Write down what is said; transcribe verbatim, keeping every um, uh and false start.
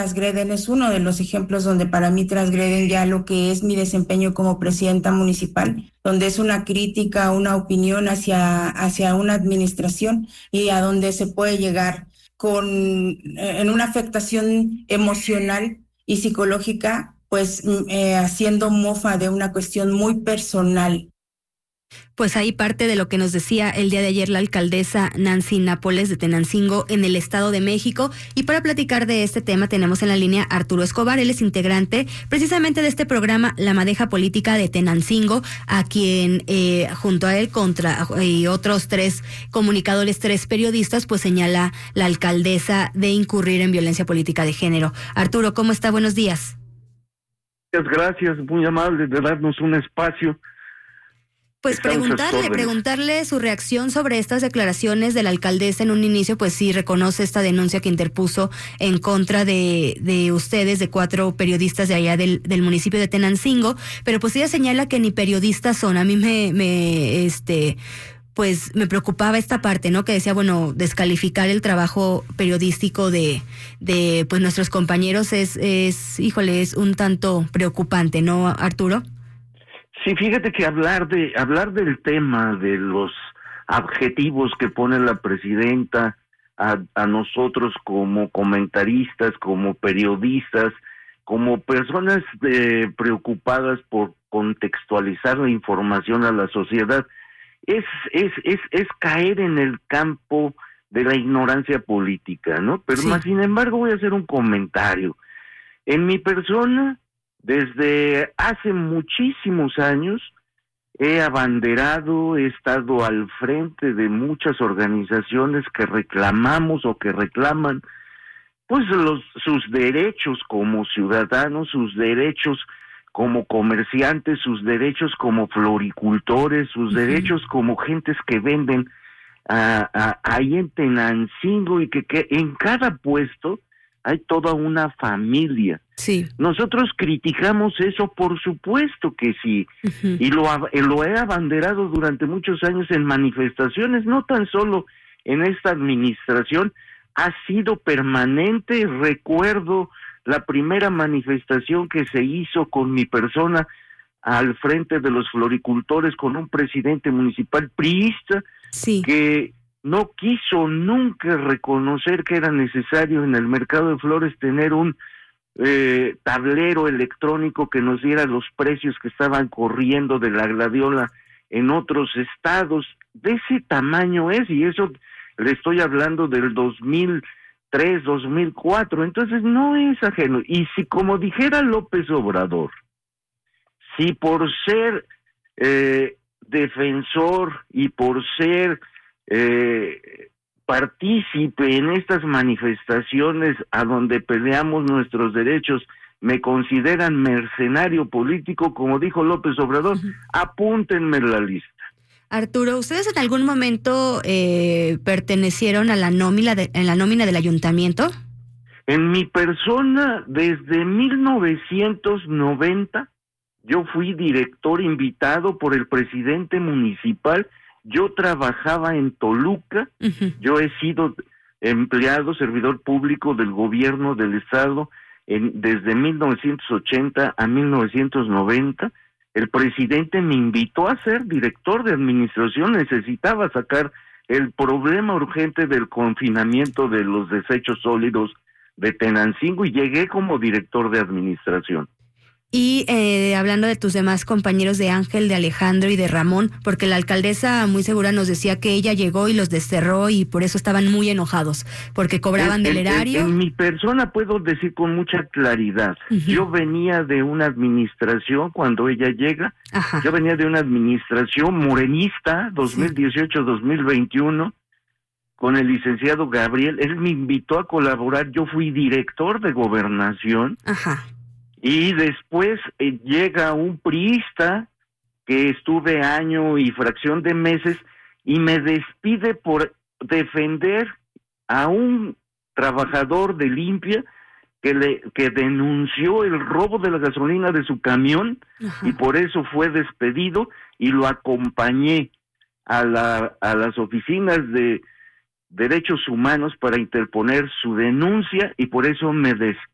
transgreden, es uno de los ejemplos donde para mí transgreden ya lo que es mi desempeño como presidenta municipal, donde es una crítica, una opinión hacia, hacia una administración y a donde se puede llegar con en una afectación emocional y psicológica, pues eh, haciendo mofa de una cuestión muy personal. Pues ahí parte de lo que nos decía el día de ayer la alcaldesa Nancy Nápoles de Tenancingo en el Estado de México. Y para platicar de este tema tenemos en la línea a Arturo Escobar. Él es integrante precisamente de este programa La Madeja Política de Tenancingo, a quien eh, junto a él contra y otros tres comunicadores, tres periodistas, pues señala la alcaldesa de incurrir en violencia política de género. Arturo, ¿cómo está? Buenos días. Muchas gracias, muy amable de darnos un espacio. Pues preguntarle, preguntarle su reacción sobre estas declaraciones de la alcaldesa. En un inicio, pues sí reconoce esta denuncia que interpuso en contra de, de ustedes, de cuatro periodistas de allá del, del municipio de Tenancingo, pero pues ella señala que ni periodistas son. A mí me, me, este, pues me preocupaba esta parte, ¿no? Que decía, bueno, descalificar el trabajo periodístico de, de, pues nuestros compañeros es, es, híjole, es un tanto preocupante, ¿no, Arturo? Sí, fíjate que hablar de hablar del tema, de los adjetivos que pone la presidenta a, a nosotros como comentaristas, como periodistas, como personas eh, preocupadas por contextualizar la información a la sociedad, es, es, es, es caer en el campo de la ignorancia política, ¿no? Pero sí. Más sin embargo voy a hacer un comentario. En mi persona, desde hace muchísimos años he abanderado, he estado al frente de muchas organizaciones que reclamamos o que reclaman pues los sus derechos como ciudadanos, sus derechos como comerciantes, sus derechos como floricultores, sus uh-huh. derechos como gentes que venden uh, uh, ahí en Tenancingo y que, que en cada puesto hay toda una familia. Sí. Nosotros criticamos eso, por supuesto que sí, uh-huh. y lo, lo he abanderado durante muchos años en manifestaciones, no tan solo en esta administración, ha sido permanente. Recuerdo la primera manifestación que se hizo con mi persona al frente de los floricultores, con un presidente municipal priista, sí. que no quiso nunca reconocer que era necesario en el mercado de flores tener un eh, tablero electrónico que nos diera los precios que estaban corriendo de la gladiola en otros estados. De ese tamaño es, y eso le estoy hablando del dos mil tres, dos mil cuatro, entonces no es ajeno. Y si, como dijera López Obrador, si por ser eh, defensor y por ser Eh, partícipe en estas manifestaciones a donde peleamos nuestros derechos, me consideran mercenario político, como dijo López Obrador, uh-huh. apúntenme en la lista. Arturo, ¿ustedes en algún momento eh, pertenecieron a la nómina de, en la nómina del ayuntamiento? En mi persona, desde mil novecientos noventa, yo fui director invitado por el presidente municipal. Yo trabajaba en Toluca, uh-huh. yo he sido empleado, servidor público del gobierno del estado en, desde mil novecientos ochenta a mil novecientos noventa. El presidente me invitó a ser director de administración, necesitaba sacar el problema urgente del confinamiento de los desechos sólidos de Tenancingo y llegué como director de administración. Y eh, hablando de tus demás compañeros, de Ángel, de Alejandro y de Ramón, porque la alcaldesa muy segura nos decía que ella llegó y los desterró y por eso estaban muy enojados, porque cobraban en, del en, erario. En, en mi persona puedo decir con mucha claridad, uh-huh. yo venía de una administración, cuando ella llega, Ajá. yo venía de una administración morenista, dos mil dieciocho a dos mil veintiuno, con el licenciado Gabriel. Él me invitó a colaborar, yo fui director de gobernación. Ajá. Y después eh, llega un priista que estuve año y fracción de meses y me despide por defender a un trabajador de Limpia que le que denunció el robo de la gasolina de su camión. Ajá. Y por eso fue despedido y lo acompañé a la a las oficinas de Derechos Humanos para interponer su denuncia y por eso me des,